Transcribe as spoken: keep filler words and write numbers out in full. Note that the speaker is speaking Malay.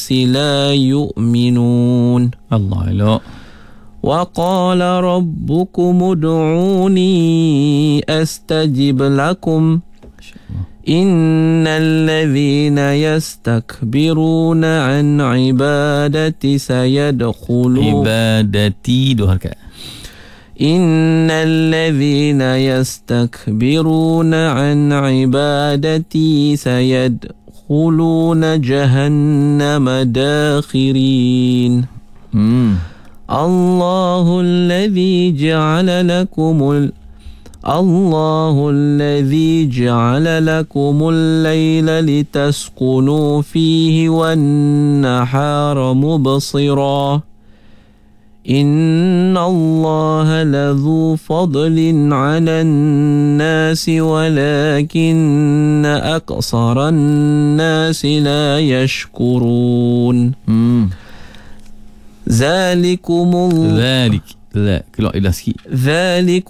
لا يؤمنون. Allah elok. وقال ربكم ادعوني أستجب لكم إن الذين يستكبرون عن عبادتي سيدخلون Ibadati dua harakat. إن الذين يستكبرون عن عبادتي سيدخلون جهنم داخرين. Hmm. الله الذي جعل لكم ال... الله الذي جعل لكم الليل لتسكنوا فيه والنهار مبصرا إن الله لذو فضل على الناس ولكن أكثر الناس لا يشكرون. Hmm. ذلكم الله Zalik. La, keluar ilah sikit. ذلكم